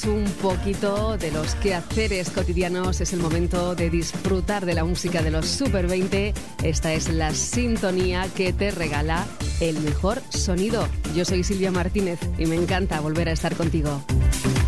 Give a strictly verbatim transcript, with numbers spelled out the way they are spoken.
olvides un poquito de los quehaceres cotidianos, es el momento de disfrutar de la música de los Super veinte. Esta es la sintonía que te regala el mejor sonido. Yo soy Silvia Martínez y me encanta volver a estar contigo.